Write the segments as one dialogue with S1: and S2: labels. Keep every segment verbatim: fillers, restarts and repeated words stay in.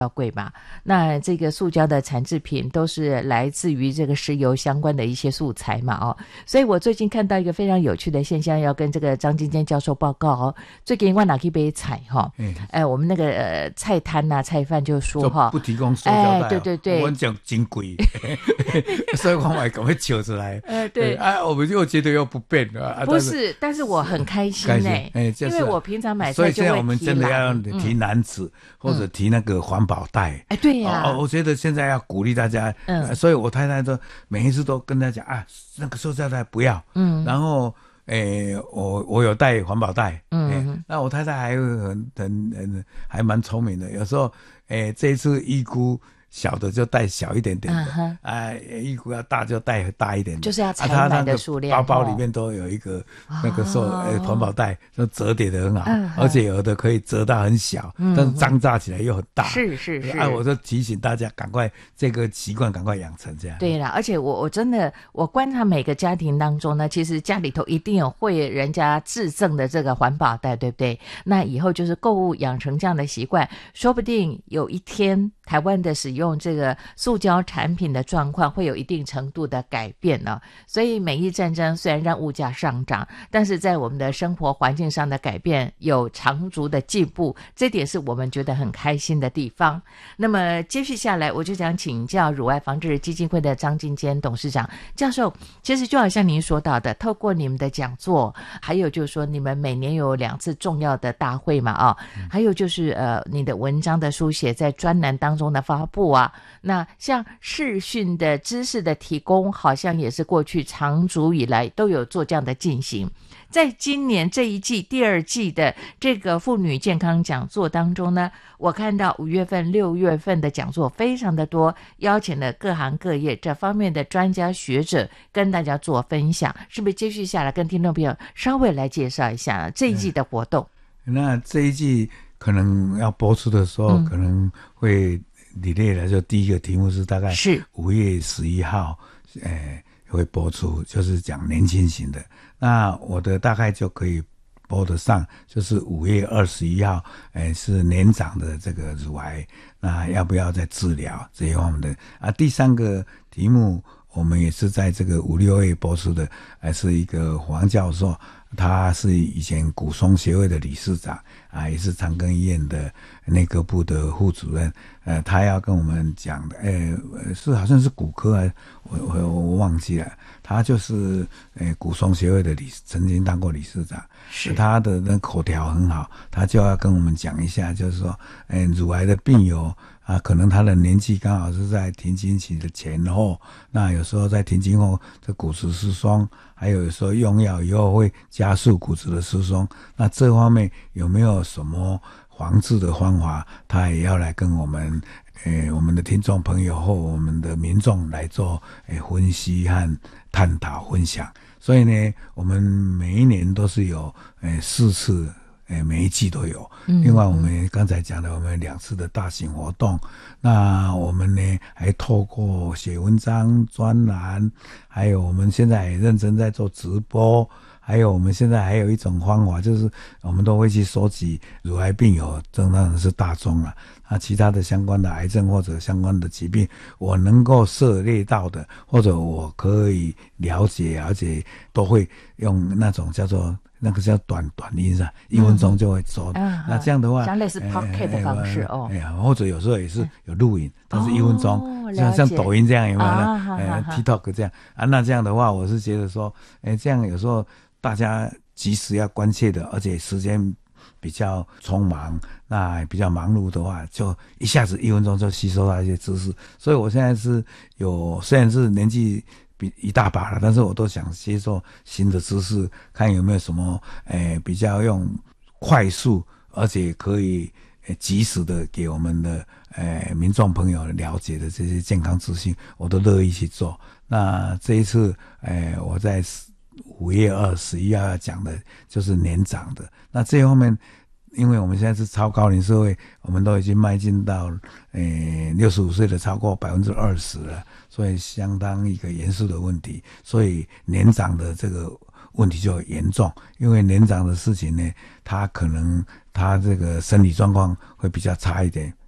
S1: 较贵嘛，那这个塑胶的产制品都是来自于这个石油相关的一些素材嘛哦，所以我最近看到一个非常有趣的现象，要跟这个张金坚教授报告哦。最近我拿去买菜哈、哦，哎、嗯，我们那个呃菜摊呐、啊、菜贩就说哈，
S2: 不提供塑胶袋、哦，
S1: 哎，对对对，
S2: 我们讲金贵，所以我还赶快求出来，
S1: 呃对，
S2: 啊，我们又觉得又不便啊，
S1: 不是，但是我很开心哎、欸，因为我平常买菜就会提篮，
S2: 所以现在我们真的要提篮子、嗯、或者提那个环保袋，
S1: 哎，对呀、啊
S2: 哦，我觉得现在要鼓励大家，嗯、呃，所以我太太都每一次都跟他讲啊，那个塑胶袋不要，嗯，然后诶，我我有带环保袋，嗯，那我太太还很很很还蛮聪明的，有时候诶，这一次预估小的就带小一点点的，啊、uh 衣服要大就带大一点的，
S1: 就是要采买的数量。
S2: 啊、包包里面都有一个、哦、那个说呃环保袋，就折叠的很好，嗯、而且有的可以折到很小，嗯、但是张扎起来又很大。
S1: 是是是。
S2: 啊，我就提醒大家赶快这个习惯赶快养成这样。
S1: 对啦，而且我我真的我观察每个家庭当中呢，其实家里头一定有会人家自赠的这个环保袋，对不对？那以后就是购物养成这样的习惯，说不定有一天台湾的使用用这个塑胶产品的状况会有一定程度的改变呢、哦，所以美伊战争虽然让物价上涨，但是在我们的生活环境上的改变有长足的进步，这点是我们觉得很开心的地方。那么接续下来我就想请教乳癌防治基金会的张金坚董事长教授，其实就好像您说到的，透过你们的讲座，还有就是说你们每年有两次重要的大会嘛啊、哦，还有就是呃你的文章的书写在专栏当中的发布啊，那像视讯的知识的提供好像也是过去长足以来都有做这样的进行。在今年这一季第二季的这个妇女健康讲座当中呢，我看到五月份六月份的讲座非常的多，邀请了各行各业这方面的专家学者跟大家做分享，是不是接续下来跟听众朋友稍微来介绍一下这一季的活动？
S2: 那这一季可能要播出的时候、嗯、可能会理类来说，第一个题目是大概是五月十一号，呃，会播出，就是讲年轻型的。那我的大概就可以播得上，就是五月二十一号，呃，是年长的这个乳癌，那要不要再治疗这一方面的啊？第三个题目，我们也是在这个五六月播出的，呃，是一个黄教授。他是以前骨松协会的理事长啊，也是长庚医院的内科部的副主任。呃，他要跟我们讲的，呃，是好像是骨科啊，我我我忘记了。他就是呃骨松协会的理，曾经当过理事长。是他的那口条很好，他就要跟我们讲一下，就是说，嗯、呃，乳癌的病友啊，可能他的年纪刚好是在停经期的前后，那有时候在停经后，这骨质疏松。还有时候用药以后会加速骨质的疏松，那这方面有没有什么防治的方法？他也要来跟我们，呃，我们的听众朋友或我们的民众来做呃分析和探讨分享。所以呢，我们每一年都是有呃四次。诶，每一季都有。另外，我们刚才讲的，我们两次的大型活动，那我们呢还透过写文章、专栏，还有我们现在也认真在做直播，还有我们现在还有一种方法，就是我们都会去收集乳癌病友，这当然是大宗了。那其他的相关的癌症或者相关的疾病，我能够涉猎到的，或者我可以了解，而且都会用那种叫做。那个叫短短音是吧？一分钟就会说、嗯。那这样的话，
S1: 像类似 Pocket 的方式、欸、哦。
S2: 哎呀，或者有时候也是有录影，但是一分钟，
S1: 哦、
S2: 像像抖音这样有没有呢？
S1: 啊、
S2: 呃 ，TikTok 这样啊，那这样的话，我是觉得说，哎、欸，这样有时候大家及时要关切的，而且时间比较匆忙，那比较忙碌的话，就一下子一分钟就吸收到一些知识。所以我现在是有，虽然是年纪。一大把了，但是我都想接受新的知识，看有没有什么诶、呃、比较用快速而且可以诶及时的给我们的诶、呃、民众朋友了解的这些健康资讯，我都乐意去做。那这一次诶、呃、我在五月二十一号要讲的就是年长的，那这方面。因为我们现在是超高龄社会，我们都已经迈进到呃六十五岁的超过百分之二十了，所以相当一个严肃的问题。所以年长的这个问题就严重，因为年长的事情呢，他可能他这个身体状况会比较差一点，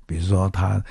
S2: 比如说他